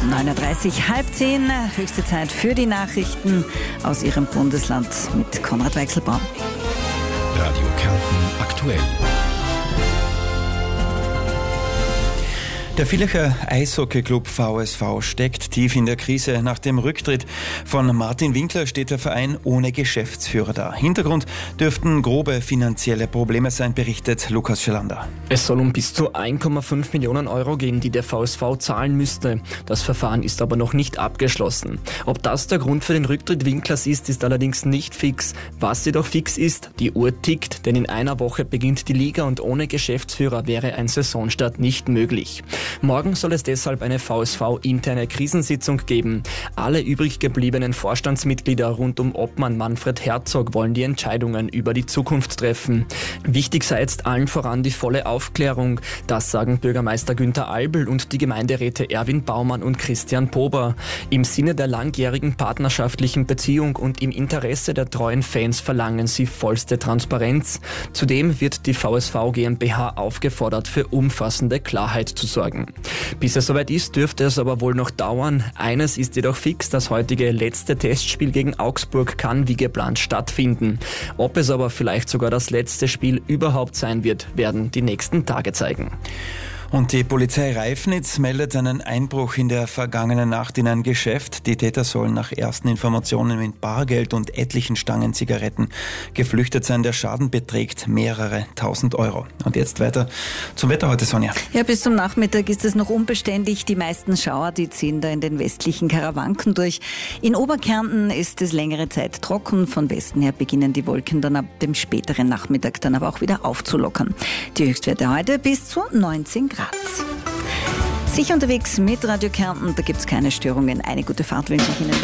9.30 halb 10, höchste Zeit für die Nachrichten aus Ihrem Bundesland mit Konrad Weichselbaum. Radio Kärnten aktuell. Der Villacher Eishockeyclub VSV steckt tief in der Krise. Nach dem Rücktritt von Martin Winkler steht der Verein ohne Geschäftsführer da. Hintergrund dürften grobe finanzielle Probleme sein, berichtet Lukas Schelander. Es soll um bis zu 1,5 Millionen Euro gehen, die der VSV zahlen müsste. Das Verfahren ist aber noch nicht abgeschlossen. Ob das der Grund für den Rücktritt Winklers ist allerdings nicht fix. Was jedoch fix ist, die Uhr tickt, denn in einer Woche beginnt die Liga und ohne Geschäftsführer wäre ein Saisonstart nicht möglich. Morgen soll es deshalb eine VSV-interne Krisensitzung geben. Alle übrig gebliebenen Vorstandsmitglieder rund um Obmann Manfred Herzog wollen die Entscheidungen über die Zukunft treffen. Wichtig sei jetzt allen voran die volle Aufklärung. Das sagen Bürgermeister Günther Albel und die Gemeinderäte Erwin Baumann und Christian Pober. Im Sinne der langjährigen partnerschaftlichen Beziehung und im Interesse der treuen Fans verlangen sie vollste Transparenz. Zudem wird die VSV GmbH aufgefordert, für umfassende Klarheit zu sorgen. Bis es soweit ist, dürfte es aber wohl noch dauern. Eines ist jedoch fix, das heutige letzte Testspiel gegen Augsburg kann wie geplant stattfinden. Ob es aber vielleicht sogar das letzte Spiel überhaupt sein wird, werden die nächsten Tage zeigen. Und die Polizei Reifnitz meldet einen Einbruch in der vergangenen Nacht in ein Geschäft. Die Täter sollen nach ersten Informationen mit Bargeld und etlichen Stangen Zigaretten geflüchtet sein. Der Schaden beträgt mehrere tausend Euro. Und jetzt weiter zum Wetter heute, Sonja. Ja, bis zum Nachmittag ist es noch unbeständig. Die meisten Schauer, die ziehen da in den westlichen Karawanken durch. In Oberkärnten ist es längere Zeit trocken. Von Westen her beginnen die Wolken dann ab dem späteren Nachmittag dann aber auch wieder aufzulockern. Die Höchstwerte heute bis zu 19 Grad. Sicher unterwegs mit Radio Kärnten, da gibt es keine Störungen. Eine gute Fahrt wünsche ich Ihnen.